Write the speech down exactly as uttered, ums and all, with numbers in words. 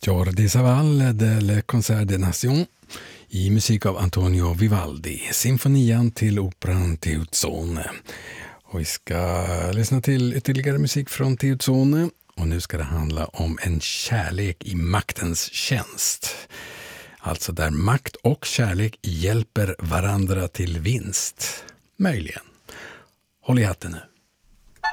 Jordi Savall del Concert des Nations i musik av Antonio Vivaldi, symfonian till operan Teuzone. Och vi ska lyssna till ytterligare musik från Teuzone, och nu ska det handla om en kärlek i maktens tjänst. Alltså där makt och kärlek hjälper varandra till vinst. Möjligen. Håll i hatten nu.